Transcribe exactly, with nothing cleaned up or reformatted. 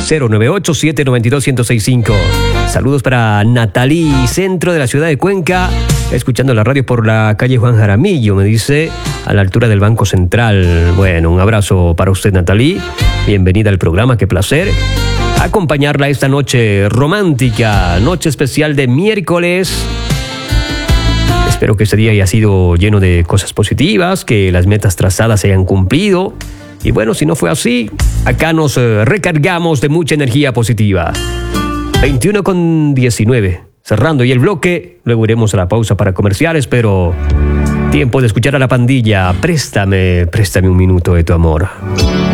cero nueve ocho, siete nueve dos, uno cero seis cinco. Saludos para Natalí, centro de la ciudad de Cuenca, escuchando la radio por la calle Juan Jaramillo, me dice, a la altura del Banco Central. Bueno, un abrazo para usted, Natalí. Bienvenida al programa, qué placer acompañarla esta noche romántica, noche especial de miércoles. Espero que este día haya sido lleno de cosas positivas, que las metas trazadas se hayan cumplido. Y bueno, si no fue así, acá nos eh, recargamos de mucha energía positiva. veintiuno con diecinueve, cerrando y el bloque. Luego iremos a la pausa para comerciales, pero tiempo de escuchar a La Pandilla. Préstame, préstame un minuto de tu amor.